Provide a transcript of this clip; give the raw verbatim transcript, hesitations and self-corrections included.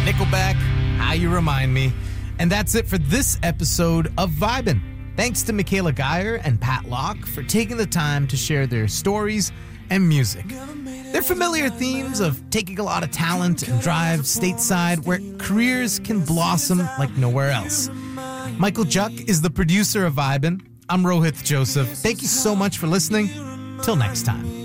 Nickelback, How You Remind Me. And that's it for this episode of Vibin'. Thanks to Michaela Geyer and Pat Locke for taking the time to share their stories and music. They're familiar themes of taking a lot of talent and drive stateside where careers can blossom like nowhere else. Michael Juck is the producer of Vibin'. I'm Rohith Joseph. Thank you so much for listening. Till next time.